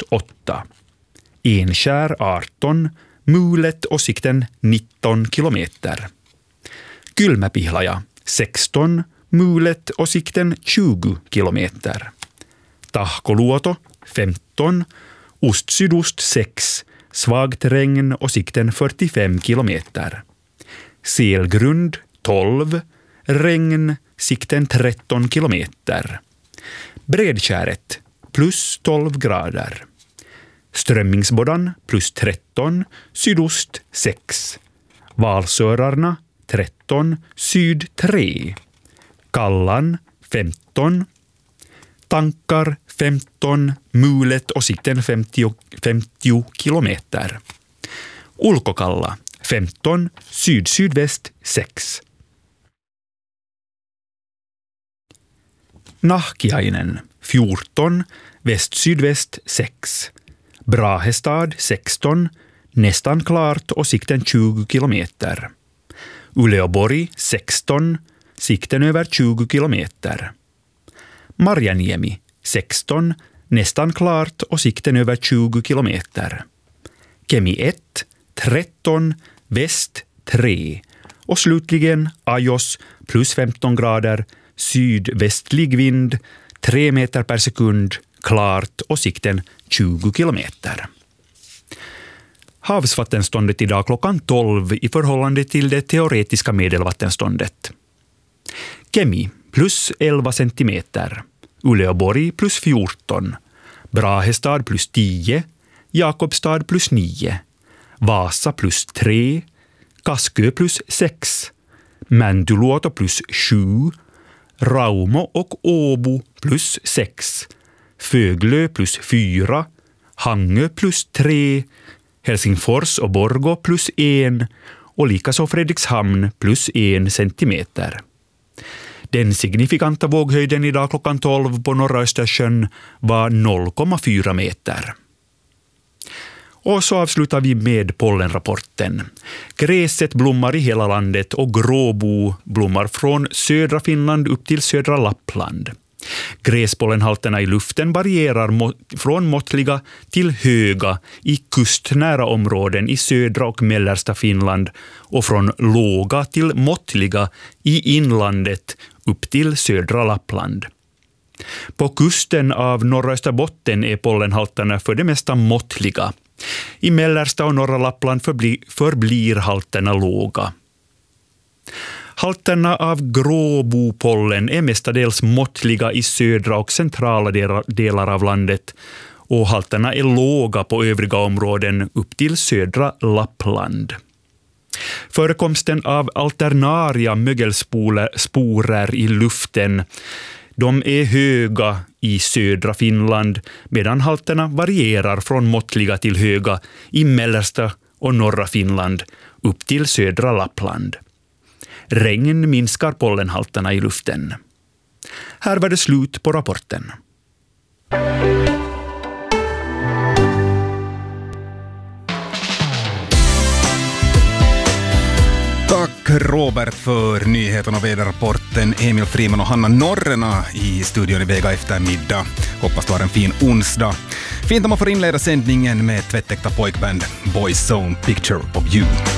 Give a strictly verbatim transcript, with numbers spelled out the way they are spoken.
åtta. Enskär arton, Mulet och sikten nitton kilometer. Kylmäpihlaja sexton, Mulet och sikten tjugo kilometer. Tahkoluoto femton, ost-sydost sex, svagt regn och sikten fyrtiofem kilometer. Selgrund tolv, regn, sikten tretton kilometer. Bredkäret plus tolv grader. Strömmingsboddan plus tretton, sydost sex. Valsörarna tretton, syd tre. Kallan femton. Tankar femton, Mulet och sikten femtio, femtio kilometer. Ulkokalla femton, syd-sydväst sex. Nahkiainen fjorton, väst-sydväst sex. Brahestad sexton, nästan klart och sikten tjugo kilometer. Uleåborg sexton, sikten över tjugo kilometer. Marjaniemi sexton, nästan klart och sikten över tjugo kilometer. Kemi ett, tretton, väst tre. Och slutligen Ajos plus femton grader, sydvästlig vind, tre meter per sekund, klart och sikten tjugo kilometer. Havsvattenståndet idag klockan tolv i förhållande till det teoretiska medelvattenståndet. Kemi plus elva centimeter. Uleåborg plus fjorton. Brahestad plus tio. Jakobstad plus nio. Vasa plus tre. Kaskö plus sex. Mäntyluoto plus sju. Raumo och Åbo plus sex. Föglö plus fyra. Hangö plus tre. Helsingfors och Borgå plus en. Och likaså Fredrikshamn plus en centimeter. Den signifikanta våghöjden idag klockan tolv på norra Östersjön var noll komma fyra meter. Och så avslutar vi med pollenrapporten. Gräset blommar i hela landet och gråbo blommar från södra Finland upp till södra Lappland. Gräspollenhalterna i luften varierar må- från måttliga till höga i kustnära områden i södra och mellersta Finland och från låga till måttliga i inlandet upp till södra Lappland. På kusten av norra Österbotten är pollenhalterna för det mesta måttliga. I mellersta och norra Lappland förbli, förblir halterna låga. Halterna av gråbopollen är mestadels måttliga i södra och centrala delar av landet och halterna är låga på övriga områden upp till södra Lappland. Förekomsten av alternaria mögelsporer i luften, de är höga i södra Finland medan halterna varierar från måttliga till höga i mellersta och norra Finland upp till södra Lappland. Regn minskar pollenhalterna i luften. Här var det slut på rapporten. Tack Robert för nyheten och väderrapporten. Emil Friman och Hanna Norrena i studion i Vega eftermiddag. Hoppas du har en fin onsdag. Fint om man får inleda sändningen med tvättäkta pojkband Boys Zone Picture of You.